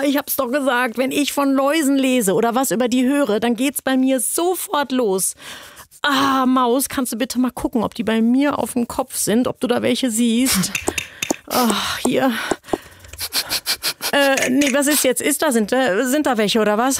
ich hab's doch gesagt, wenn ich von Läusen lese oder was über die höre, dann geht's bei mir sofort los. Maus, kannst du bitte mal gucken, ob die bei mir auf dem Kopf sind, ob du da welche siehst? Hier. Nee, was ist jetzt? Sind da welche oder was?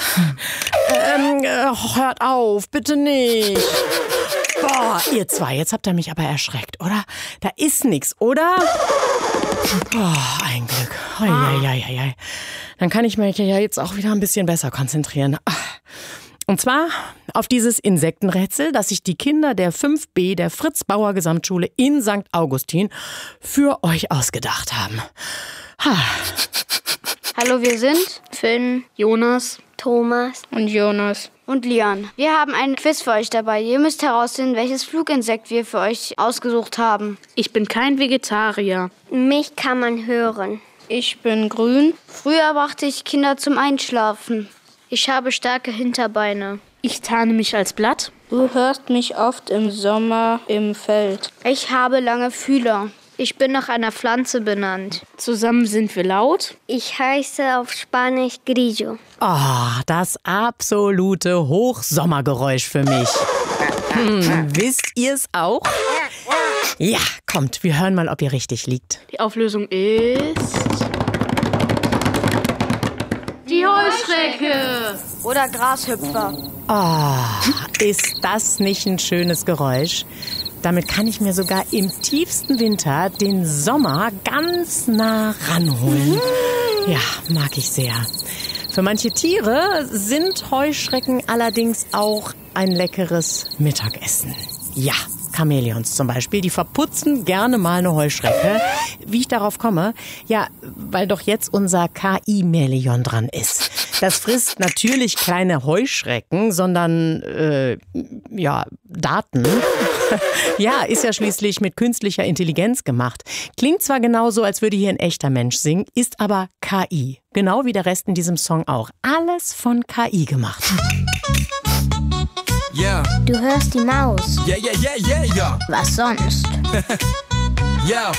Hört auf, bitte nicht. Boah, ihr zwei, jetzt habt ihr mich aber erschreckt, oder? Da ist nix, oder? Boah, ein Glück. Eieieiei. Dann kann ich mich ja jetzt auch wieder ein bisschen besser konzentrieren. Und zwar auf dieses Insektenrätsel, das sich die Kinder der 5B der Fritz-Bauer-Gesamtschule in St. Augustin für euch ausgedacht haben. Hallo, wir sind Finn, Jonas, Thomas und Jonas und Lian. Wir haben einen Quiz für euch dabei. Ihr müsst herausfinden, welches Fluginsekt wir für euch ausgesucht haben. Ich bin kein Vegetarier. Mich kann man hören. Ich bin grün. Früher brachte ich Kinder zum Einschlafen. Ich habe starke Hinterbeine. Ich tarne mich als Blatt. Du hörst mich oft im Sommer im Feld. Ich habe lange Fühler. Ich bin nach einer Pflanze benannt. Zusammen sind wir laut. Ich heiße auf Spanisch Grillo. Das absolute Hochsommergeräusch für mich. Wisst ihr's auch? Ja, kommt, wir hören mal, ob ihr richtig liegt. Die Auflösung ist... die Heuschrecke! Oder Grashüpfer. Ist das nicht ein schönes Geräusch? Damit kann ich mir sogar im tiefsten Winter den Sommer ganz nah ranholen. Ja, mag ich sehr. Für manche Tiere sind Heuschrecken allerdings auch ein leckeres Mittagessen. Ja, Chamäleons zum Beispiel, die verputzen gerne mal eine Heuschrecke. Wie ich darauf komme? Ja, weil doch jetzt unser KI-Meleon dran ist. Das frisst natürlich keine Heuschrecken, sondern, Daten. Ja, ist ja schließlich mit künstlicher Intelligenz gemacht. Klingt zwar genauso, als würde hier ein echter Mensch singen, ist aber KI. Genau wie der Rest in diesem Song auch. Alles von KI gemacht. Yeah. Du hörst die Maus. Yeah. Was sonst? Yeah.